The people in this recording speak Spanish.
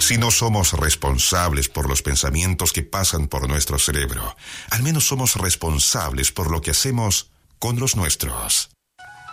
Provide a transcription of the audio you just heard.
Si no somos responsables por los pensamientos que pasan por nuestro cerebro, al menos somos responsables por lo que hacemos con los nuestros.